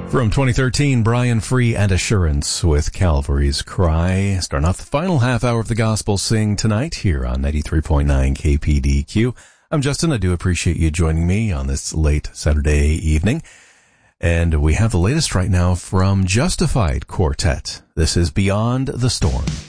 From 2013, Brian Free and Assurance with Calvary's Cry. Starting off the final half hour of the Gospel Sing tonight here on 93.9 KPDQ. I'm Justin. I do appreciate you joining me on this late Saturday evening. And we have the latest right now from Justified Quartet. This is Beyond the Storm.